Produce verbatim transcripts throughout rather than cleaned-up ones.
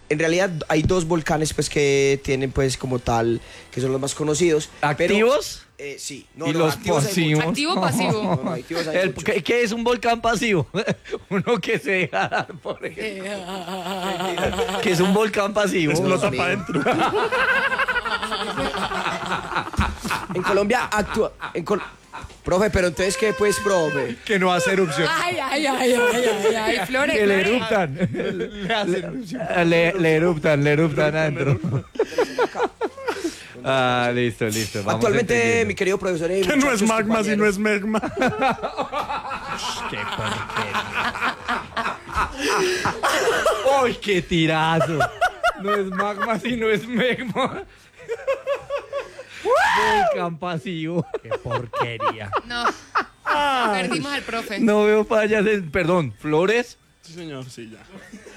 en realidad hay dos volcanes pues que tienen pues como tal, que son los más conocidos. ¿Activos? Pero, eh, sí. No, ¿Y no, los activos hay pasivos? muchos. ¿Activo o pasivo? No, no, activos hay El- muchos. ¿qué, qué es un volcán pasivo? Uno que se deja dar, por ejemplo. Que es un volcán pasivo. Explota Dios para mío. adentro. En Colombia actúa... en Col- Profe, pero entonces, ¿qué pues, profe? Que no hace erupción. Ay, ay, ay, ay, ay, ay, Flores. Que le Flores. eruptan. Le, le, le eruptan, le eruptan adentro. Ah, listo, listo. Vamos Actualmente, entendiendo. mi querido profesor... y Que no es muchachos, magma, sino compañeros, es megma. Qué porquería. ¡Ay, qué tirazo! No es magma, sino es megma. Volcán pasivo. Qué porquería. No. Perdimos al profe. No veo fallas en... Perdón, ¿Flores? Sí, señor, sí, ya.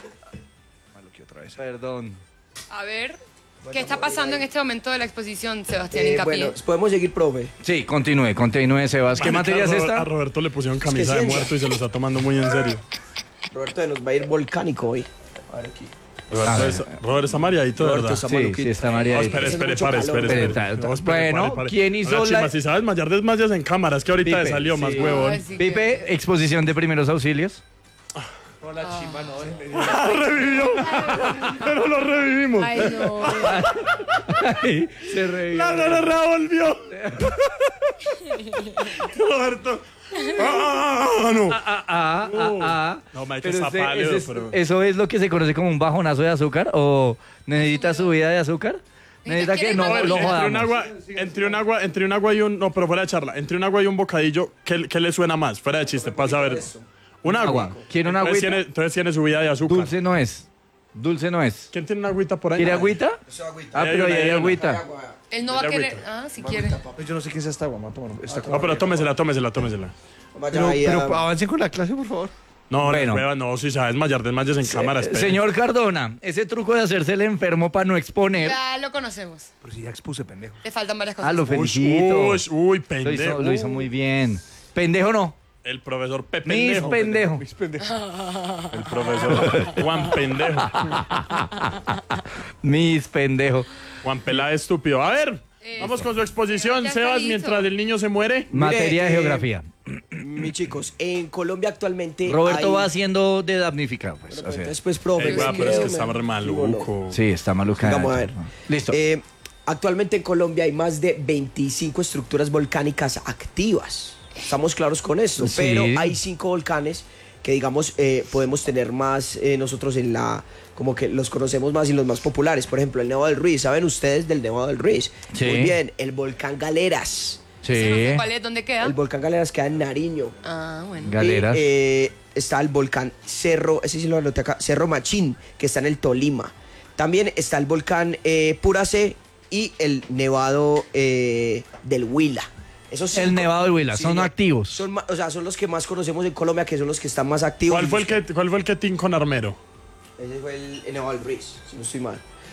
Perdón. A ver, ¿qué está pasando en este momento de la exposición, Sebastián Eh, Hincapié? bueno, podemos seguir, profe. Sí, continúe, continúe, Sebas. ¿Qué Marica, materia es a Ro- esta? A Roberto le pusieron que camisa de ciencia. muerto y se lo está tomando muy en serio. Roberto nos va a ir volcánico hoy. A ver aquí. Roberto, es, Robert está mareadito, de Roberto verdad. está Sí, maluquito. sí, está María. No, ahí. espere, Haciendo espere, mucho pare, calor. espere, espere. Espere, No, espere, bueno, pare, pare. ¿quién hizo Ahora, chima, la- si sabes mallar desmayas en cámara, es que ahorita Pipe, te salió más sí. huevón. Ay, sí que- Pipe, exposición de primeros auxilios. Revivió. Pero lo revivimos. Ay, no. Ay, se revivió. La la revolvió. Roberto. Ah, no. Ah, ah, ah, ah. No, marica, Pero está ese- pálido, ese es- pero- ¿Eso es lo que se conoce como un bajonazo de azúcar? ¿O necesita subida de azúcar? ¿Necesita que no ¿Quieres lo más? entre un jodamos? agua, entre un agua, entre un agua y un, no, pero fuera de charla, entre un agua y un bocadillo, ¿qué, qué le suena más? Fuera de chiste, para saber. Un agua. Agua. ¿Quiere una entonces agüita? tiene, entonces tiene subida de azúcar. Dulce no es. Dulce no es. ¿Quién tiene una agüita por ahí? ¿Quiere agüita? Eso, agüita. Ah, Ahí hay pero una, ahí ahí hay hay una. agüita. Él no va a Dale querer. agüita. Ah, si quiere. Yo no sé qué es esta agua, vamos a tomar esta No, pero tómesela, tómesela, tómesela. Vaya Pero, ahí a- pero avancen con la clase, por favor. No, Bueno. bueno. no, si sabes desmayar, desmayas en cámara, espere. Señor Cardona, ese truco de hacerse el enfermo para no exponer. Ya lo conocemos. Pero si ya expuse, pendejo. Te faltan varias cosas. Ah, lo Uy, felicito. uy, uy, Lo pendejo. hizo, lo hizo muy bien. Pendejo no. El profesor Pepe Mis Pendejo. pendejo. Mis pendejos. El profesor Juan Pendejo. Mis pendejo. Juan Pelá estúpido. A ver, Eso. vamos con su exposición, Ya está Sebas, listo. mientras el niño se muere. Materia de eh, geografía. Mis chicos, en Colombia actualmente Roberto hay- va haciendo de damnificado. Pues, Bueno, o sea. entonces, pues, profe, Ey, güey, pues, pero es que me- está re digo, no. maluco. Sí, está maluca. Vamos a ver. Listo. Eh, actualmente en Colombia hay más de veinticinco estructuras volcánicas activas. Estamos claros con esto, Sí. pero hay cinco volcanes que digamos eh, podemos tener más eh, nosotros en la, como que los conocemos más y los más populares. Por ejemplo, el Nevado del Ruiz. ¿Saben ustedes del Nevado del Ruiz? Sí. Muy bien. El volcán Galeras. Ese no sé sí. ¿Cuál es? ¿Dónde queda? El volcán Galeras queda en Nariño. Ah, bueno. Galeras. Y, eh, está el volcán Cerro, ese sí lo anoté acá, Cerro Machín, que está en el Tolima. También está el volcán eh, Puracé y el Nevado eh, del Huila. Esos El cinco- Nevado del Huila, son señor. activos. Son, ma- o sea, son los que más conocemos en Colombia, que son los que están más activos. ¿Cuál fue el que, cuál fue el que tin con Armero? Ese fue el, el Nevado del Ruiz, si no estoy mal.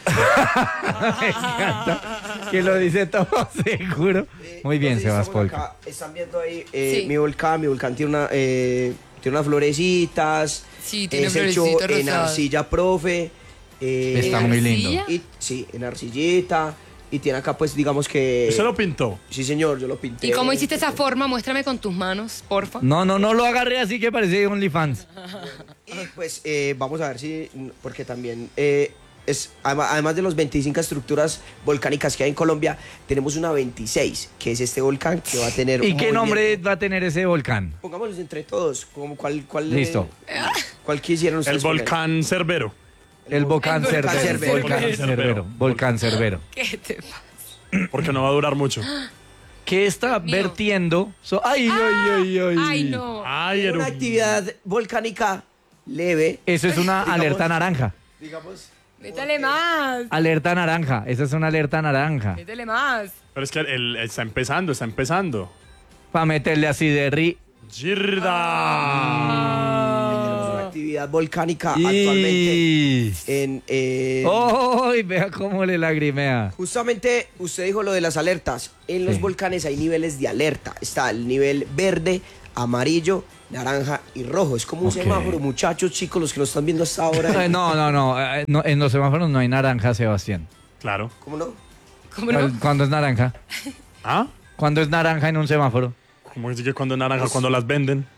Me encanta que lo dice todo seguro. Eh, Muy bien, entonces, Sebas estamos Polka. acá, están viendo ahí eh, Sí. mi volcán. Mi volcán tiene, una, eh, tiene unas florecitas. Sí, tiene es hecho florecitas en rosadas. arcilla, profe. eh, Está muy lindo. ¿Arcilla? Y, sí, en arcillita. Y tiene acá, pues, digamos que... ¿Usted lo pintó? Sí, señor, yo lo pinté. ¿Y cómo hiciste esa forma? Muéstrame con tus manos, porfa. No, no, no lo agarré así que parece OnlyFans. Y pues eh, vamos a ver si... Porque también... eh, es, además, además de los veinticinco estructuras volcánicas que hay en Colombia, tenemos una veintiséis, que es este volcán que va a tener... ¿Y un qué nombre movimiento. va a tener ese volcán? Pongámoslos entre todos. Como cuál, cuál, Listo. eh, ¿Cuál quisieron El ustedes poner? volcán Cerbero. El volcán El volcán Cerbero. Cerbero. Volcán Cerbero. Volcán Cerbero. ¿Qué te pasa? Porque no va a durar mucho. ¿Qué está Mío. vertiendo? So- ay, ay, ay, ay. Ay, no. Ay, Una era un- actividad volcánica leve. Eso es una Digamos- alerta naranja. Digamos... Métele más. Alerta naranja. Esa es una alerta naranja. Métele más. Pero es que él está empezando, está empezando. Para meterle así de ri. ¡Girda! Tenemos una actividad volcánica actualmente Y... en... eh, ¡Ay! Vea cómo le lagrimea. Justamente usted dijo lo de las alertas. En los Sí. volcanes hay niveles de alerta. Está el nivel verde, amarillo naranja y rojo. Es como un Ok. semáforo, muchachos, chicos, los que nos están viendo hasta ahora. Eh, No, no, no, eh, no, en los semáforos no hay naranja, Sebastián. Claro. ¿Cómo no? ¿Cómo no? ¿Cuándo es naranja? ¿Ah? ¿Cuándo es naranja en un semáforo? ¿Cómo es que cuando es naranja, cuando las venden?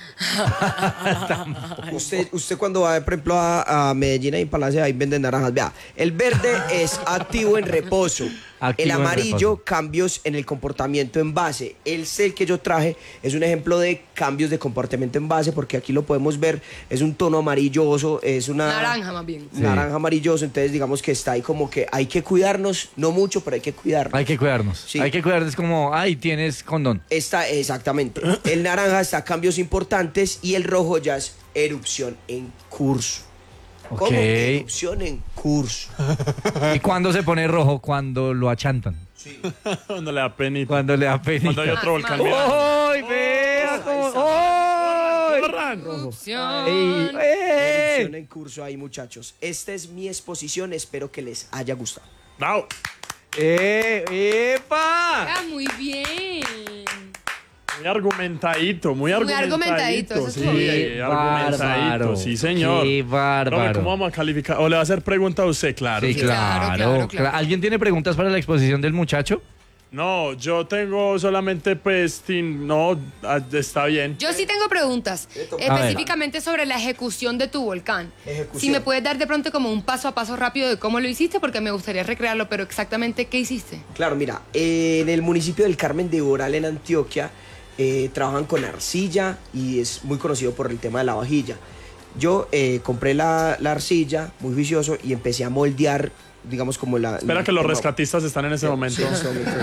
Usted, usted cuando va, por ejemplo, a, a Medellín y Palacio, ahí venden naranjas. Vea, el verde es activo en reposo. Activo el en amarillo, reposo. cambios en el comportamiento en base. El cel que yo traje es un ejemplo de cambios de comportamiento en base, porque aquí lo podemos ver, es un tono amarilloso, es una... Naranja, más bien. Sí. Naranja amarilloso, entonces digamos que está ahí como que hay que cuidarnos, no mucho, pero hay que cuidarnos. Hay que cuidarnos. Sí. Hay que cuidarnos como, ay, tienes condón. Está, exactamente. El naranja está cambios importantes y el rojo ya es erupción en curso. Ok. ¿Cómo? Erupción en curso. ¿Y cuándo se pone rojo? Cuando lo achantan. Cuando le da penita. Cuando le da pena. Cuando hay otro Ah, volcán. sí, Mira. ¡Ay, vea cómo! ¡Ay! ¡Corran! Erupción. ¡Ey! ¡Eh! Erupción en curso ahí, muchachos. Esta es mi exposición, espero que les haya gustado. Bravo. ¡Eh! ¡Epa! Ah, muy bien. Muy argumentadito, muy argumentadito. argumentadito, eso sí, estuvo bien. eh, argumentadito, sí, señor. ¡Qué bárbaro! Profe, ¿cómo vamos a calificar? ¿O le va a hacer pregunta a usted? Claro. Sí, sí. claro, Claro, claro, claro. ¿Alguien tiene preguntas para la exposición del muchacho? No, yo tengo solamente, pues, tin- no, ah, está bien. Yo sí tengo preguntas, específicamente sobre la ejecución de tu volcán. Ejecución. Si me puedes dar de pronto como un paso a paso rápido de cómo lo hiciste, porque me gustaría recrearlo, pero exactamente qué hiciste. Claro, mira, eh, en el municipio del Carmen de Boral, en Antioquia, eh, trabajan con arcilla y es muy conocido por el tema de la vajilla. Yo eh, compré la, la arcilla, muy juicioso, y empecé a moldear, digamos, como la... Espera la- que los como- rescatistas están en ese momento. Sí, en ese momento.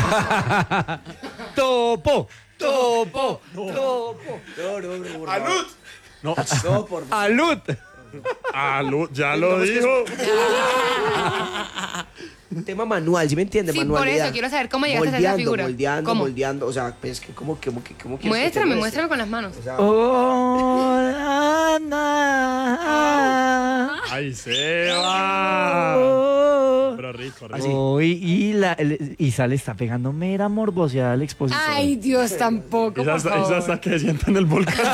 ¡Topo! ¡Topo! ¡Topo! No, no, no, por favor. No, No, por favor. ¡Alud! ah, Lu- ya lo dijo. Un tema manual, ¿sí me entiende? Sí, por Manualidad. eso quiero saber cómo llegaste a esa Moldeando, figura. Moldeando, ¿Cómo? moldeando, o sea, pues que como que, como que, como que... Muéstrame, muéstrame con las manos. O sea, ¡Oh, Ana! Ay, Seba. Oh. Pero rico, rico. Así. Oh, y, y la, el- y sale está pegando mera morbosidad a la exposición. Ay, Dios, tampoco, Esa por hasta, favor. esa hasta que sienta en el volcán.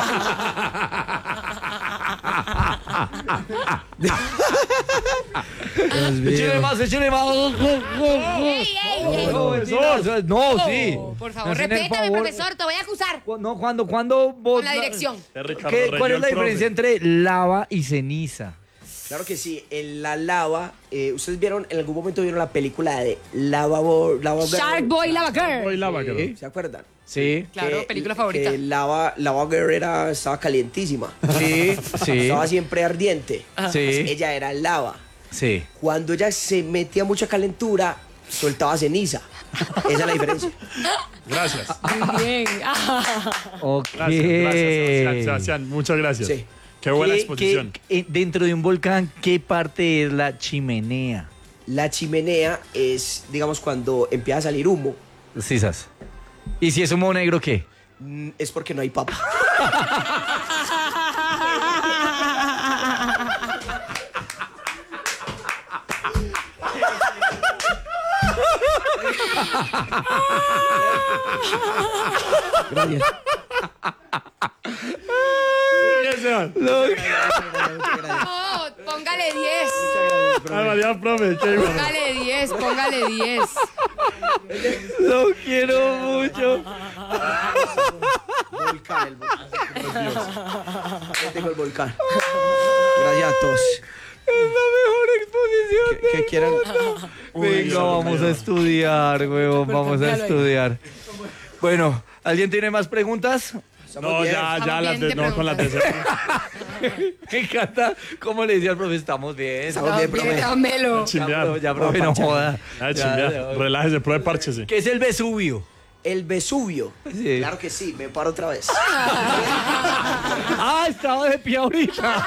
¡Échale más, échale más! ¡Ey, ey, ey! No, mentira, no, sí. Oh, por favor, Me hacen el respétame, favor. profesor, te voy a acusar. Cu- No, cuando, cuando vos... Con la dirección. Es Ricardo ¿Qué- Reyes, ¿Cuál es la el profe. diferencia entre lava y ceniza? Claro que sí, en la lava, eh, ustedes vieron, en algún momento vieron la película de Lava Boy, Lava Girl? Shark Boy Lava Hoy Girl. lava, creo. ¿Se acuerdan? Sí. Claro, Que- película favorita. Que Lava, Lava Girl era, estaba calientísima. Sí, sí. Estaba siempre ardiente. Sí. Ella era lava. Sí. Cuando ella se metía mucha calentura, soltaba ceniza. Esa es la diferencia. Gracias. Muy bien. Ok. Gracias, gracias, Sebastián. Sebastián, muchas gracias. Sí. Qué buena ¿Qué- exposición. qué- eh, dentro de un volcán, ¿qué parte es la chimenea? La chimenea es, digamos, cuando empieza a salir humo, Sisas. ¿Y si es humo negro, qué? mm, es porque no hay papa. Gracias. Bien, Sebas. No, póngale diez. Ay, María, profe, qué bueno. Póngale diez, póngale diez. Lo quiero mucho. Volcán, el volcán. Yo tengo el volcán. Gracias a todos. Es la mejor exposición. ¿Qué, qué quieren? Venga, vamos a estudiar, huevón, vamos a estudiar. Bueno, ¿alguien tiene más preguntas? Estamos No, bien. ya, ya, Estamos las bien de, de no, con la preguntas. tercera. Me encanta cómo le decía al profe, estamos bien. Estamos bien, profe. Dámelo. Ya, Chimbear. profe, ya, profe, no joda. Ya, Ya, chimbear. ya. Relájese, profe, párchese. ¿Qué es el Vesubio? El Vesubio. Sí. Claro que sí, me paro otra vez. Ah, estaba de pie ahorita.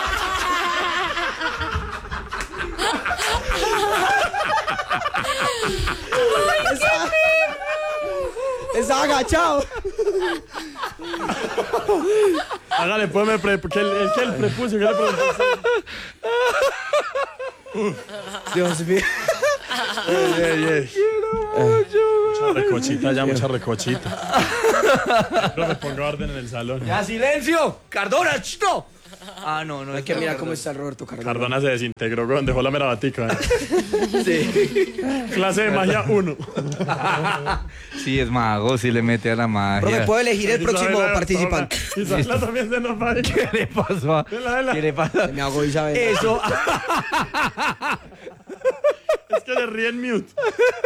Estaba agachado. Hágale, pues, me pre... que el, el que el prepucio, ¿qué le preguntó? Dios mío. Ey, ey, ey. Mucha recochita, ya, mucha recochita. Profe, ponga orden en el salón. ¡Ya, silencio! ¡Cardona, chito! Ah, no, no Hay que mirar cómo está el Roberto Cardona. Cardona se desintegró, weón, dejó la mera batica. Sí. Clase de magia uno. Sí, es mago, sí le mete a la magia. Profe, puedo elegir el próximo Isabela, participante. Isabela también se nos va a ir. ¿Qué le pasó? a- Vela, vela. ¿Qué le pasa? Me hago Isabel. Eso. Es que le ríe en mute.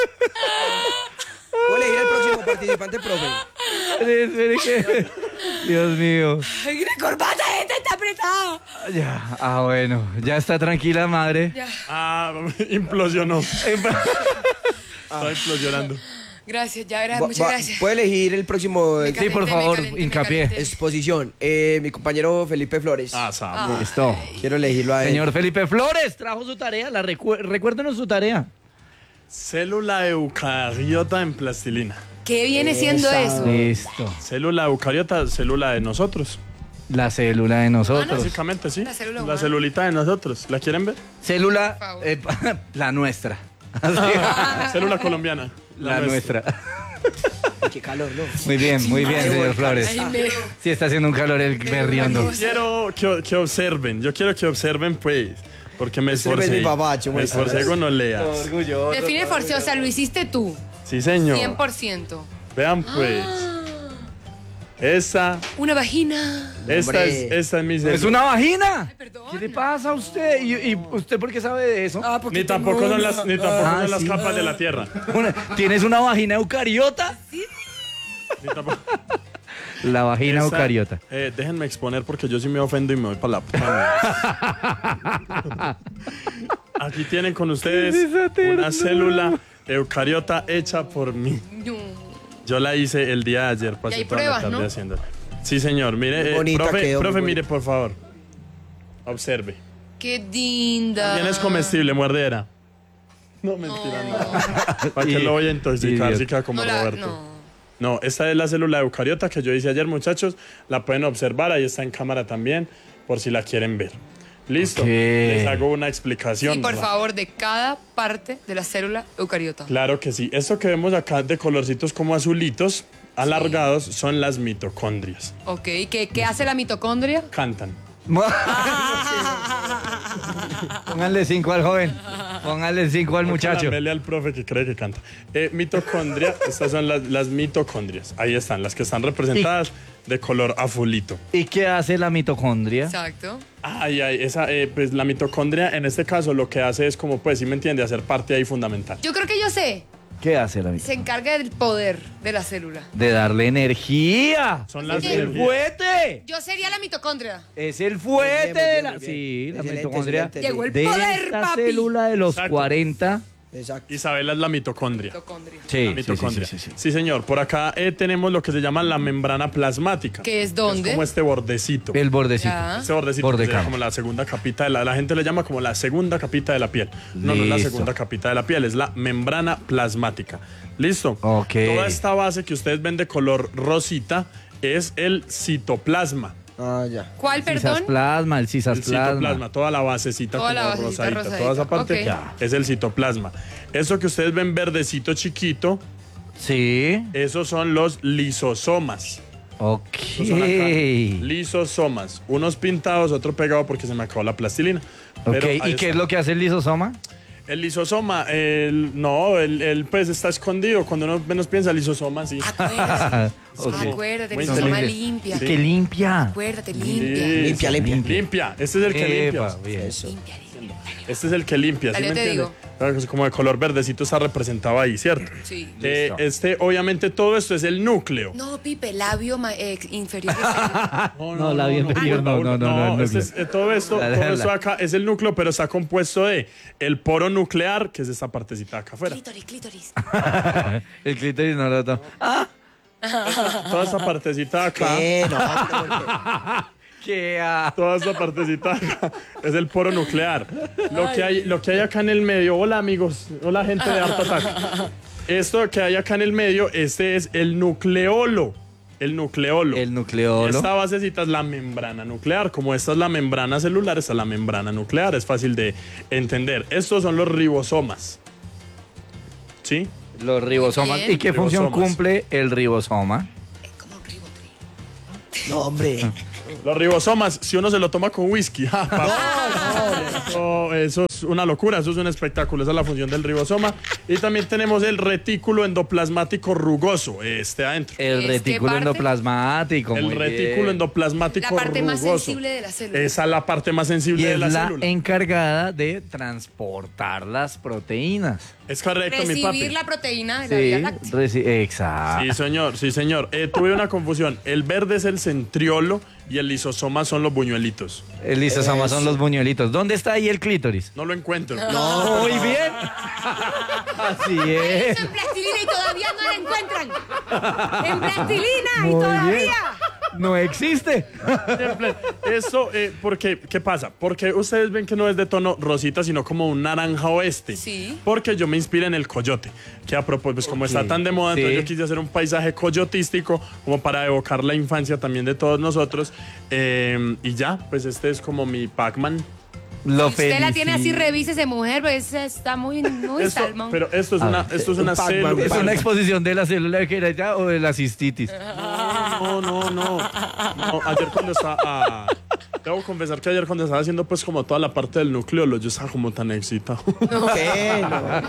Puedo elegir el próximo participante, profe. Espere, espere, que- Dios mío. ¡Ay, la corbata esta está apretada! Ya, ah, bueno. Ya está tranquila, madre. Ya. Ah, implosionó. Está implosionando. Gracias, ya, gra- Va- muchas va- gracias. Puedo elegir el próximo Me eh, Sí, por calenté, me favor, calenté, me hincapié. calenté. exposición. Eh, mi compañero Felipe Flores. Ah, Samu. Listo. Quiero elegirlo a él. Señor Felipe Flores, trajo su tarea. La recu- recuérdenos su tarea. Célula eucariota en plastilina. ¿Qué viene siendo Esa. eso? Listo. Célula eucariota, célula de nosotros. La célula de nosotros. Básicamente, sí. La célula La humana. celulita de nosotros. ¿La quieren ver? Célula, Por favor. eh, la nuestra. Así. Célula colombiana. La nuestra. Qué calor, ¿no? Muy bien, muy bien, señor Flores. Ay, me- Sí, está haciendo un calor el berriondo. Quiero que, que observen. Yo quiero que observen, pues. Porque me Ese es esforcé. mi papacho, me muestra. esforcé con oleas. Orgullo. Define forzosa, lo hiciste tú. Sí, señor. cien por ciento. Vean, pues. Esa, Una vagina. esta Hombre. es, esta es mi ¿Es célula. una vagina? perdón. ¿Qué le pasa a usted? ¿Y, y usted por qué sabe de eso? Ah, porque Ni tampoco tengo son una- las, ni tampoco Ah, son las sí. capas de la tierra. Una- ¿Tienes una vagina eucariota? Ni tampoco- La vagina Esa- eucariota. eh, déjenme exponer porque yo sí me ofendo y me voy para la puta. Aquí tienen con ustedes Esa ternura. una célula eucariota hecha por mí. No. Yo la hice el día de ayer. Pasé hay toda la pruebas, tarde ¿no? haciéndola. Sí, señor. Mire, Muy eh, bonita profe, quedó, muy profe bonita. mire, por favor. Observe. Qué linda. También es comestible, muerdera. No, mentira, no. ¿Para qué Y- lo voy a intoxicar? idiota. Si queda como No, la- Roberto. no. No, esta es la célula eucariota que yo hice ayer, muchachos. La pueden observar, ahí está en cámara también, por si la quieren ver. Listo. Ok. Les hago una explicación. Sí, por Ra- favor, de cada parte de la célula eucariota. Claro que sí. Esto que vemos acá de colorcitos como azulitos, alargados, son las mitocondrias. Ok, ¿qué, qué hace la mitocondria? Cantan. Pónganle cinco al joven. Pónganle cinco al muchacho. Mele al profe que cree que canta. Eh, mitocondria, estas son las, las mitocondrias. Ahí están, las que están representadas de color azulito. ¿Y qué hace la mitocondria? Exacto. Ay, ay, esa, eh, pues la mitocondria en este caso lo que hace es como, pues, si me entiende, hacer parte ahí fundamental. Yo creo que yo sé. ¿Qué hace la Se mitocondria? encarga del poder de la célula. De darle energía. Son las ¡Es el energías. fuete! Yo sería la mitocondria. Es el fuete Muy bien, de la... muy bien, muy Sí, bien. la Excelente, mitocondria. excelente. Llegó el De poder, esta papi. célula de los Exacto. cuarenta. Exacto. Isabela es la mitocondria. Mitocondria. Sí, La sí, mitocondria. sí, sí, sí, sí. Sí, señor. Por acá eh, tenemos lo que se llama la membrana plasmática. ¿Qué es dónde? Es como este bordecito. El bordecito. Ya. Este bordecito Borde que sería cama. como la segunda capita de la... La gente le llama como la segunda capita de la piel. No, no es la Listo. segunda capita de la piel, es la membrana plasmática. ¿Listo? Ok. Toda esta base que ustedes ven de color rosita es el citoplasma. Ah, ya. ¿Cuál, perdón? Cisasplasma, el El cisasplasma. citoplasma, toda la basecita Toda como la basecita rosadita, rosadita, toda esa parte ok. Ya. es el citoplasma. Eso que ustedes ven verdecito chiquito, Sí. esos son los lisosomas. Ok. Esos son acá, lisosomas. Unos pintados, otro pegado porque se me acabó la plastilina. Ok, Pero ahí ¿y qué está. es lo que hace el lisosoma? El lisosoma, el, no, el, el pues está escondido. Cuando uno menos piensa, el lisosoma, sí. Acuérdate. Ok. Acuérdate, Muy lisosoma inteligente. limpia. Y que limpia. Acuérdate, limpia. Sí, Limpia, limpia. Limpia. Este es el que Epa, limpia. bien. Eso. Limpia, limpia. Este es el que limpia. ¿sí Dale, me te entiende? digo. Claro, que como de color verdecito está representado ahí, ¿cierto? Sí. Eh, Listo. este, obviamente, todo esto es el núcleo. No, Pipe, labio ma- eh, inferior. No, la bien inferior, no, no, no, no, este no. es- eh, todo esto, Dale, todo dale. esto acá es el núcleo, pero está compuesto de el poro nuclear, que es esta partecita de acá afuera. Clítoris, clítoris. El clítoris no lo to- Ah, Toda esta partecita de acá. ¿Qué? No, pero porque- qué ah. Toda esta partecita de acá es el poro nuclear. Lo que, hay, lo que hay acá en el medio, hola amigos, hola gente de Art Attack. Esto que hay acá en el medio, este es el nucleolo. El nucleolo. El nucleolo. Esta basecita es la membrana nuclear. Como esta es la membrana celular, esta es la membrana nuclear. Es fácil de entender. Estos son los ribosomas. ¿Sí? Los ribosomas. Bien. ¿Y qué función Ribosomas. cumple el ribosoma? Como No, hombre. Los ribosomas, si uno se lo toma con whisky, ja, papi. Eso, eso es una locura, eso es un espectáculo, esa es la función del ribosoma. Y también tenemos el retículo endoplasmático rugoso, este adentro. El ¿Es retículo qué parte? endoplasmático. El muy retículo bien. endoplasmático La parte rugoso. más sensible de la célula. Esa es la parte más sensible Y de es la, la célula. encargada de transportar las proteínas. Es correcto, mi papi. Recibir la proteína de la Vía Sí, Láctea. reci- exacto. Sí, señor, sí, señor. Eh, tuve una confusión. El verde es el centriolo y el lisosoma son los buñuelitos. El lisosoma son los buñuelitos. ¿Dónde está ahí el clítoris? No lo encuentro. No, muy bien. Así es. En plastilina y todavía no la encuentran. En plastilina y Muy bien. todavía. No existe. Siempre. Eso, eh, porque, ¿qué pasa? Porque ustedes ven que no es de tono rosita, sino como un naranja oeste. Sí. Porque yo me inspiré en el coyote. Que a propósito, pues como está tan de moda, Sí. entonces yo quise hacer un paisaje coyotístico como para evocar la infancia también de todos nosotros. Eh, y ya, pues este es como mi Pac-Man. Lo Si usted la tiene así, felicito. revísese, mujer, pues está muy, muy Esto- salmón. pero esto es A una, ver, esto es un una Pac-Man, célula. ¿Es una exposición de la célula que era ya o de la cistitis? No, no, no. No, ayer cuando estaba. ah, debo confesar que ayer cuando estaba haciendo pues como toda la parte del núcleo, yo estaba como tan excitado. ¿Qué?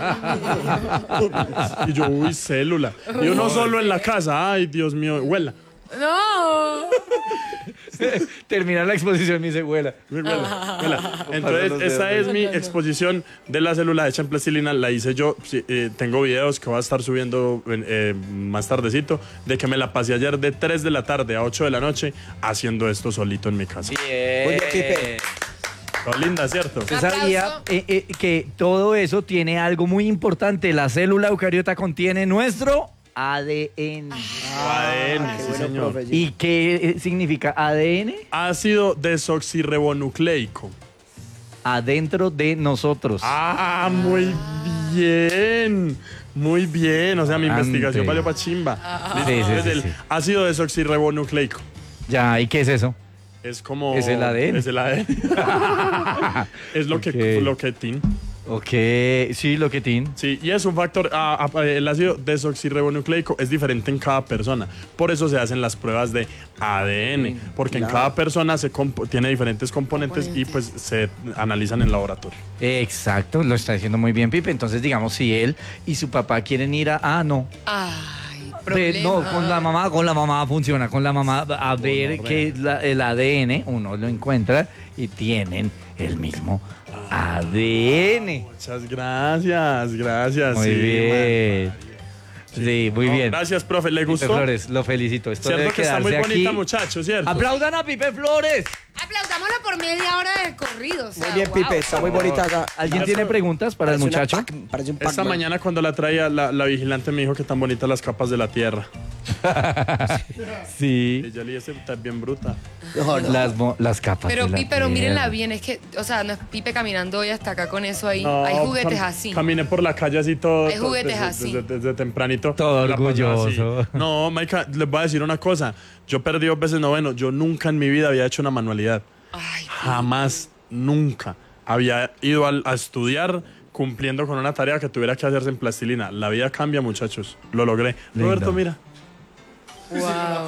No. Y yo, uy, célula. Y uno solo en la casa, ay, Dios mío, huela. No. Terminar la exposición, mi abuela. Huela, huela. Entonces, esta es mi exposición de la célula hecha en plastilina. La hice yo. Sí, eh, tengo videos que voy a estar subiendo eh, más tardecito. De que me la pasé ayer de tres de la tarde a ocho de la noche haciendo esto solito en mi casa. Muy bien, Pipe. Todo linda, ¿cierto? ¿Usted sabía eh, eh, que todo eso tiene algo muy importante? La célula eucariota contiene nuestro A D N. A D N, Qué sí, bueno, señor. profe. ¿Y qué eh, significa A D N? Ácido desoxirribonucleico. Adentro de nosotros. Ah, muy bien. Muy bien. O sea, mi Grande. investigación valió para chimba. Sí, sí, Entonces, sí, el sí. ácido desoxirribonucleico. Ya, ¿y qué es eso? Es como. Es el A D N. Es el A D N. Es lo que Ok. lo que tin. Ok, sí, lo que tiene. Sí, y es un factor. ah, ah, el ácido desoxirribonucleico es diferente en cada persona. Por eso se hacen las pruebas de A D N. Porque en cada persona se compo- tiene diferentes componentes y pues se analizan en laboratorio. Exacto, lo está diciendo muy bien, Pipe. Entonces, digamos, si él y su papá quieren ir a. Ah, no. Ay, Ve, problema. no, con la mamá, con la mamá funciona, con la mamá a ver que la- el A D N uno lo encuentra y tienen el mismo A D N. Muchas gracias, gracias. Muy sí, bien. Sí, muy man. bien. Gracias, profe. ¿Le Pipe gustó? Flores, lo felicito. Esto Cierto debe que está muy quedarse bonita, aquí. muchacho, ¿cierto? ¡Aplaudan a Pipe Flores! Aplaudámoslo por media hora de corrido. O sea, Muy bien, wow. Pipe. Está muy bonita acá. ¿Alguien tiene preguntas para el Parece una muchacho? Pac- Parece un Esta Pac-Man. mañana cuando la traía, la, la vigilante me dijo que tan bonitas las capas de la tierra. Sí. Ella le dice, está bien bruta. No, no. Las, mo- las capas. Pero, de la Pi- pero mírenla tierra. bien, es que, o sea, no es Pipe caminando hoy hasta acá con eso ahí. No, Hay juguetes cam- así. Caminé por la calle así todo. Hay todo- juguetes desde, así. Desde, desde tempranito. Todo La pasaba así. orgulloso. No, Maika, les voy a decir una cosa. Yo perdí dos veces noveno. Yo nunca en mi vida había hecho una manualidad. Ay, Jamás, nunca había ido al- a estudiar cumpliendo con una tarea que tuviera que hacerse en plastilina. La vida cambia, muchachos. Lo logré. Lindo. Roberto, mira. wow.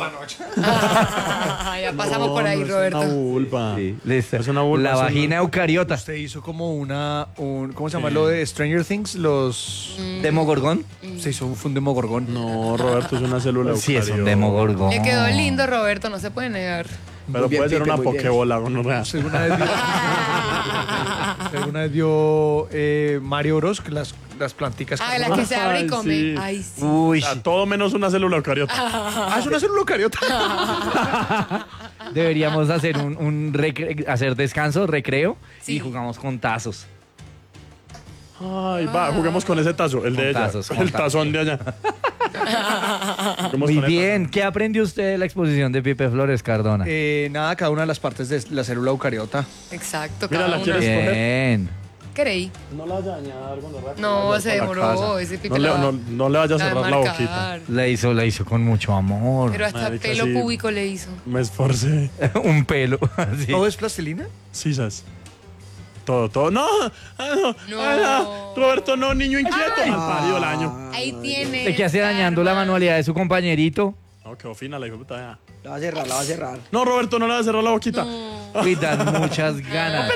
ya pasamos por ahí, No, no Roberto. Es una vulva. Sí, listo. Es una vulva, La es una- vagina eucariota. Usted hizo como una, un, ¿cómo se llama lo de Stranger Things? Los, ¿Demogorgón? se hizo un, fue un demogorgón. No, Roberto es una célula Sí, es un eucariota. demogorgón. Le quedó lindo, Roberto, no se puede negar. Pero Muy bien, puede ser Pipe, una muy bien. pokebola, no real. ¿Usted alguna vez vio, usted alguna vez vio eh, Mario Bros? Que las, las planticas. Ah, la que se abre y Ay, come. sí. Ay, sí. Uy, O sea, todo menos una célula eucariota. Ah, es una célula eucariota. deberíamos hacer un, un recre- hacer descanso, recreo Sí. y jugamos con tazos. Ay, va, juguemos con ese tazo, el de Con ella. tazos, con el tazos. tazón de allá. Juguemos Muy con el bien. ¿Qué aprendió usted de la exposición de Pipe Flores Cardona? Eh, nada, cada una de las partes de la célula eucariota. Exacto, Mira, cada la uno. quieres coger. Bien. Creí. tazo. No la vaya a dañar cuando rato. No, se Para la demoró. casa. Ese Pipe No le, la va- no, no le vaya a la va cerrar la marcar. boquita. La hizo, la hizo con mucho amor. Pero hasta Marica, pelo sí. púbico le hizo. Me esforcé. un pelo. así. ¿Todo es plastilina? Sí, ¿sabes? Todo, todo. ¡No! ¡Ah, no! No. ¡Ah, no! Roberto, no, niño inquieto. Mal parido el año. Ahí tiene. ¿De qué hace dañando la manualidad de su compañerito? No, quedó fina la hijo de puta. ya. La va a cerrar, la va a cerrar. No, Roberto, no le vas a cerrar la boquita. Uy, dan muchas ganas.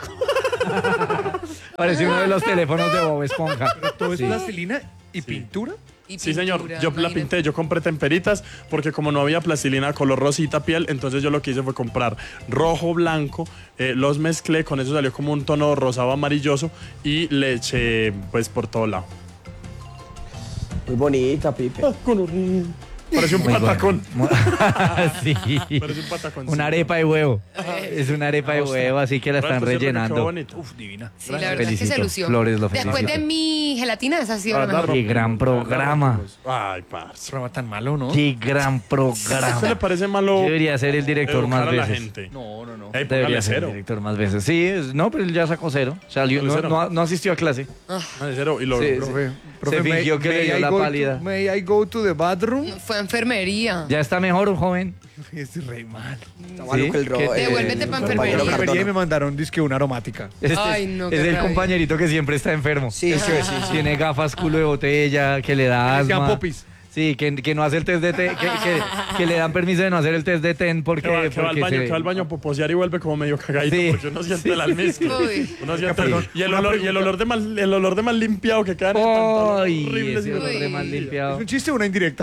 Parece uno de los teléfonos de Bob Esponja. Todo es Sí. plastilina y pintura. Y Sí, señor. pintura, Yo la imagínate. pinté, yo compré temperitas porque como no había plastilina color rosita piel, entonces yo lo que hice fue comprar rojo, blanco, eh, los mezclé, con eso salió como un tono rosado amarilloso y le eché pues por todo lado. Muy bonita, Pipe. Parece un Muy patacón. bueno. Sí. Parece un patacón. Una arepa de huevo. Es una arepa de huevo, así que la están rellenando. Uf, divina. Sí, la verdad es que se Felicito. lució. Flores, lo Después felicito. de mi gelatina, esa ha sido la Ah, mejor. Qué gran programa. Ay, parce. Programa tan malo, ¿no? Qué gran ¿A usted le programa. parece malo Yo debería ser el director educar más a la veces. gente? No, no, no. Ey, Debería póngale ser el cero. director más veces. Sí, es- no, pero él ya sacó cero. Salió, no, Cero. no, no asistió a clase. Póngale cero y lo... Sí, lo- Profe, Se profe, fingió que le dio I la go to- pálida. may I go to the bathroom? Fue a enfermería. Ya está mejor, joven. Estoy re mal. Está maluco el ¿Qué? robo. Devuélvete pa' compañero enfermería. Enfermería y Cardona. me mandaron disque una aromática. Este Ay, es- no, es qué el rabia. compañerito que siempre está enfermo. Sí, sí, sí. sí. Tiene gafas, culo de botella, que le da Que sean asma. popis. Sí, que, que no hace el test de T, que, que, que le dan permiso de no hacer el test de T E N porque... Que va, que va al porque baño, se- que va al baño a poposear y vuelve como medio cagadito Sí. porque uno siente el almizcle. Uy. Uno siente Perdón, y el una olor, y el pregunta. olor de mal, el olor de mal limpiado que queda en el pantalón. ¡Ay! Horrible, Ese sí. olor de mal Uy. ¿Es limpiado. un chiste o una indirecta?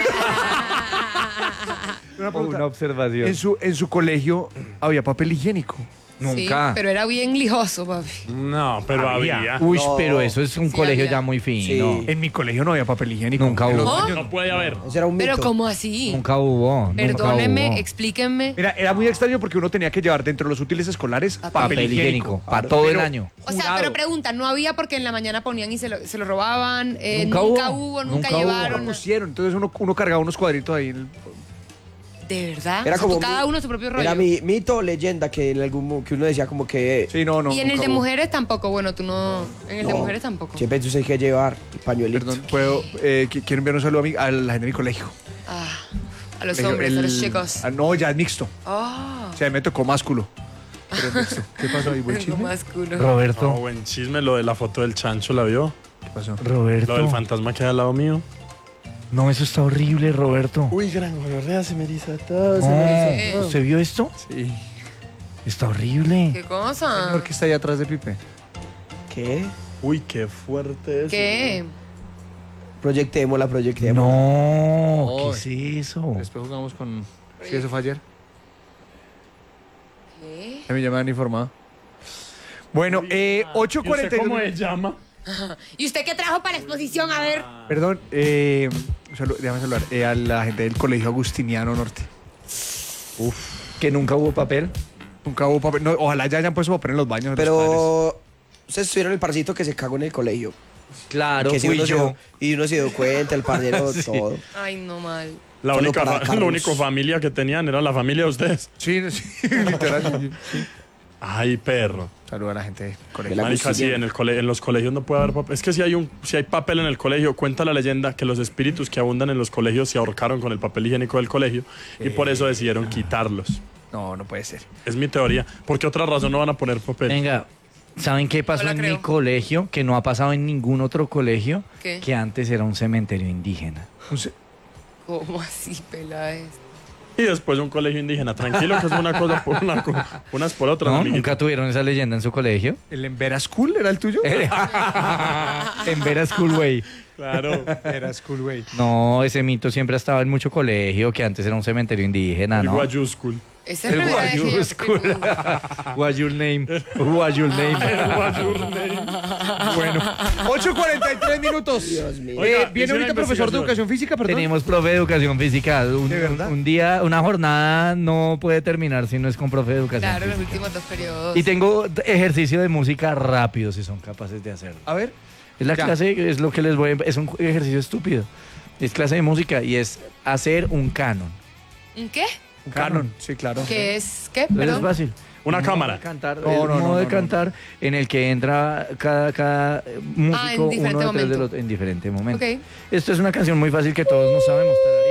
Una O pregunta. una observación. En su, en su colegio había papel higiénico. Nunca. Sí, pero era bien lijoso, papi. No, pero Había. había. Uy, No. pero eso es un Sí, colegio había. ya muy fino. Sí. En mi colegio no había papel higiénico. Nunca En los hubo. baños No puede haber. Ese era un mito. Pero ¿cómo así? Nunca hubo. nunca Perdónenme, hubo. explíquenme. Mira, era muy extraño porque uno tenía que llevar dentro de los útiles escolares Papel papel, Papel higiénico. higiénico. Para todo el Pero- año. O sea, jurado. pero pregunta, ¿no había porque en la mañana ponían y se lo, se lo robaban? Eh, Nunca nunca, hubo, hubo, nunca, nunca hubo. llevaron. Pusieron, entonces uno, uno cargaba unos cuadritos ahí. en el- ¿De verdad? Era O sea, como tú cada mi- uno su propio rollo. Era mi mito o leyenda que en algún mo- que uno decía como que Sí, no, no. y en el nunca de hubo. mujeres tampoco. Bueno, tú no. En el de No. mujeres tampoco. siempre tú hay que llevar el pañuelito. Perdón, puedo. Eh, qui- quiero enviar un saludo a, mi, a la gente de mi colegio. Ah, a los Colegio, hombres, a el- los chicos. ah, no, ya es mixto. Ah, O sea, me tocó másculo. Pero es mixto. ¿Qué pasó ahí? ¿Buen tengo chisme? más culo. Roberto. No, buen chisme, lo de la foto del chancho, ¿la vio? ¿Qué pasó? Roberto. Lo del fantasma que hay al lado mío. No, eso está horrible, Roberto. Uy, gran gonorrea, se me eriza todo. No, ¿usted vio esto? Sí. Está horrible. ¿Qué cosa? Señor que está ahí atrás de Pipe. ¿Qué? Uy, qué fuerte eso. ¿Qué? Proyectémosla, proyectémosla. No, ¿qué Ay. es eso? Después jugamos con. Sí, eso fue ayer. ¿Qué? A mí ya me han informado. Bueno, eh, ocho ¿Y usted cuarenta y dos. cómo se llama? ¿Y usted qué trajo para la exposición? A ver. Perdón, eh, salu- déjame saludar eh, a la gente del Colegio Agustiniano Norte. Que nunca hubo papel. Nunca hubo papel. No, ojalá ya hayan puesto papel en los baños. de los padres. Pero ustedes estuvieron el parcito que se cagó en el colegio. Claro, que si fui uno se yo. dio- y uno se dio cuenta, el parcero, Sí. todo. Ay, no mal. La Solo única, para fa- Carlos. la única familia que tenían era la familia de ustedes. Sí, sí, literal. Sí. Ay, perro. Saluda a la gente del colegio. La Marica, sí, Agustiniana. en, el cole- en los colegios no puede haber papel. Es que si hay, un, si hay papel en el colegio, cuenta la leyenda que los espíritus que abundan en los colegios se ahorcaron con el papel higiénico del colegio y por eso decidieron quitarlos. No, no puede ser. Es mi teoría. ¿Por qué otra razón no van a poner papel? Venga, ¿saben qué pasó No la en creo. mi colegio? Que no ha pasado en ningún otro colegio. ¿Qué? Que antes era un cementerio indígena. Un se- ¿Cómo así, Peláez? Y después un colegio indígena. Tranquilo, que es una cosa por una, co- unas por otras. ¿No? amiguito. ¿Nunca tuvieron esa leyenda en su colegio? ¿El Embera School era el tuyo? En Vera School Way. Claro. Era School, güey. No, ese mito siempre ha estado en mucho colegio, que antes era un cementerio indígena, El ¿no? Guayú School. Esa es El la primera vez que yo Guayú escucho. School. What's your name? What's your name? Bueno, ocho cuarenta y tres minutos. Dios mío. Eh, Oiga, hice viene una ahorita profesor de investigación. educación física, perdón. Tenemos profe de educación física. Un, ¿De verdad? un día, una jornada no puede terminar si no es con profe de educación Claro, los física. últimos dos periodos. Y tengo ejercicio de música rápido si son capaces de hacerlo. A ver. Es la Ya. clase, es lo que les voy a, es un ejercicio estúpido. Es clase de música y es hacer un canon. ¿Un qué? Un canon. Sí, claro. ¿Qué es? ¿Qué? Pero es Perdón. fácil. Una Un cámara. modo de cantar, No, el no, no, modo de no, no. cantar en el que entra cada, cada eh, músico Ah, en diferente uno detrás del momento. otro en diferente momento. Ok. Esto es una canción muy fácil que todos nos sabemos.